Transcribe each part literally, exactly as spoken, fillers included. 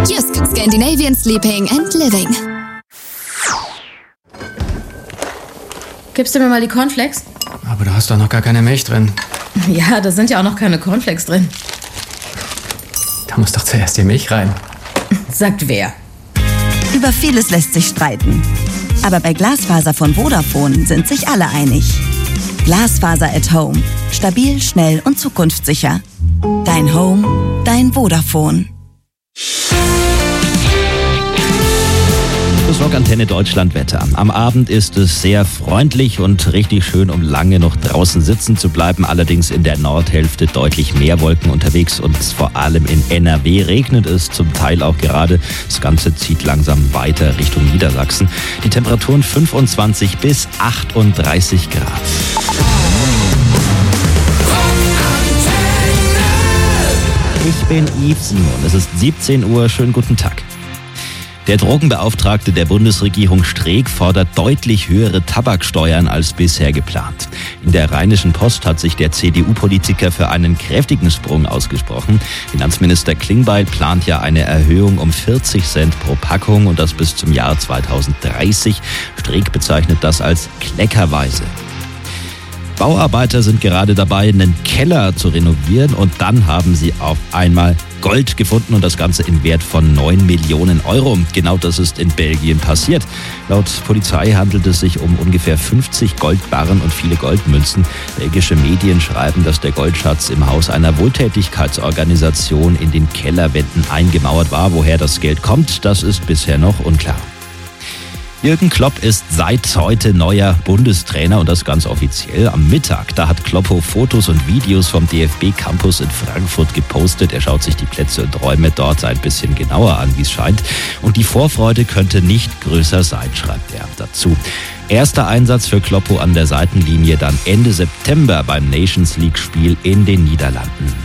Jysk Scandinavian Sleeping and Living. Gibst du mir mal die Cornflakes? Aber da hast doch noch gar keine Milch drin. Ja, da sind ja auch noch keine Cornflakes drin. Da muss doch zuerst die Milch rein. Sagt wer? Über vieles lässt sich streiten. Aber bei Glasfaser von Vodafone sind sich alle einig. Glasfaser at Home. Stabil, schnell und zukunftssicher. Dein Home, dein Vodafone. Das Rockantenne Deutschland Wetter. Am Abend ist es sehr freundlich und richtig schön, um lange noch draußen sitzen zu bleiben. Allerdings in der Nordhälfte deutlich mehr Wolken unterwegs und vor allem in N R W regnet es zum Teil auch gerade. Das Ganze zieht langsam weiter Richtung Niedersachsen. Die Temperaturen fünfundzwanzig bis achtunddreißig Grad. Ich bin Yves Simon. Es ist siebzehn Uhr. Schönen guten Tag. Der Drogenbeauftragte der Bundesregierung Streeck fordert deutlich höhere Tabaksteuern als bisher geplant. In der Rheinischen Post hat sich der C D U-Politiker für einen kräftigen Sprung ausgesprochen. Finanzminister Klingbeil plant ja eine Erhöhung um vierzig Cent pro Packung und das bis zum Jahr zweitausenddreißig. Streeck bezeichnet das als kleckerweise. Bauarbeiter sind gerade dabei, einen Keller zu renovieren und dann haben sie auf einmal Gold gefunden und das Ganze im Wert von neun Millionen Euro. Genau das ist in Belgien passiert. Laut Polizei handelt es sich um ungefähr fünfzig Goldbarren und viele Goldmünzen. Belgische Medien schreiben, dass der Goldschatz im Haus einer Wohltätigkeitsorganisation in den Kellerwänden eingemauert war. Woher das Geld kommt, das ist bisher noch unklar. Jürgen Klopp ist seit heute neuer Bundestrainer und das ganz offiziell. Am Mittag, da hat Kloppo Fotos und Videos vom D F B-Campus in Frankfurt gepostet. Er schaut sich die Plätze und Räume dort ein bisschen genauer an, wie es scheint. Und die Vorfreude könnte nicht größer sein, schreibt er dazu. Erster Einsatz für Kloppo an der Seitenlinie dann Ende September beim Nations League-Spiel in den Niederlanden.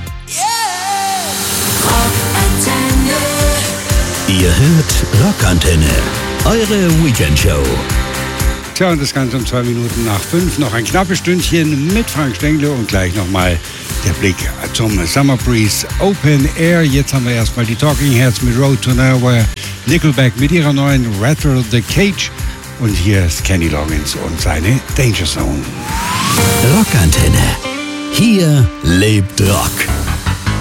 Ihr hört Rockantenne. Eure Weekendshow. Tja, und das Ganze um zwei Minuten nach fünf. Noch ein knappes Stündchen mit Frank Stengle und gleich nochmal der Blick zum Summer Breeze Open Air. Jetzt haben wir erstmal die Talking Heads mit Road to Nowhere, Nickelback mit ihrer neuen Rattle the Cage und hier ist Kenny Loggins und seine Danger Zone. Rockantenne. Hier lebt Rock.